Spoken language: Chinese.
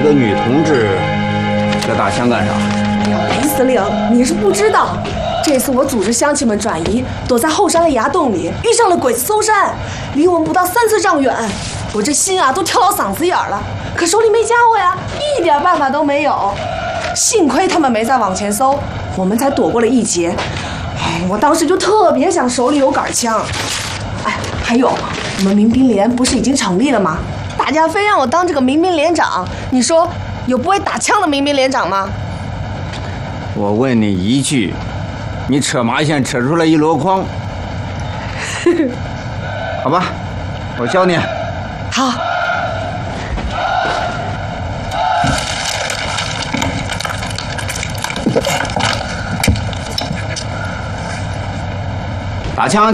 个女同志要打枪干啥？ 哎呀，雷司令，你是不知道，这次我组织乡亲们转移，躲在后山的崖洞里，遇上了鬼子搜山，离我们不到30丈远，我这心啊都跳到嗓子眼了，可手里没家伙呀，一点办法都没有。幸亏他们没再往前搜，我们才躲过了一劫。哎，我当时就特别想手里有杆枪。哎，还有，我们民兵连不是已经成立了吗？大家非让我当这个民兵连长，你说有不会打枪的民兵连长吗？ 我问你一句，你扯麻线扯出来一箩筐，好吧，我教你。 好。 打枪